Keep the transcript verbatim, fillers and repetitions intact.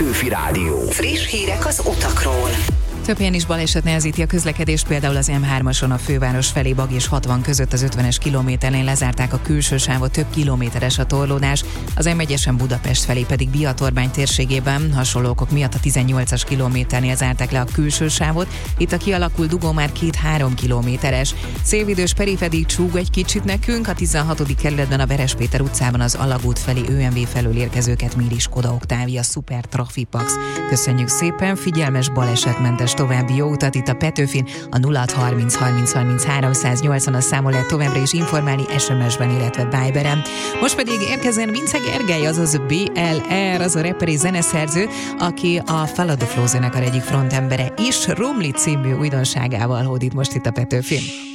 Petőfi Rádió. Friss hírek az utakról. Több helyen is baleset nehezíti a közlekedést, például az M hármason a főváros felé Bag és hatvan között az ötvenes kilométernél lezárták a külső sávot, több kilométeres a torlódás, az M egyesen Budapest felé pedig Biatorbány térségében hasonló okok miatt a tizennyolcas kilométernél zárták le a külső sávot, itt a kialakult dugó már két-három kilométeres. Szélvidős Peri pedig csúg egy kicsit nekünk, a tizenhatodik kerületben a Veres Péter utcában az Alagút felé Ö M V felől érkezőket méri Skoda Octavia Super Trafipax. Köszönjük szépen, figyelmes balesetmentes további jó utat itt a Petőfin, a nulla hat harminc harminc harminc háromszáznyolcvan a számon lehet továbbra is informálni es em es-ben, illetve Viberen. Most pedig érkezzen Vince Gergely, azaz bé el er, az a rapper és zeneszerző, aki a Follow the Flow zenekar egyik frontembere is, Romli című újdonságával hódít most itt a Petőfin.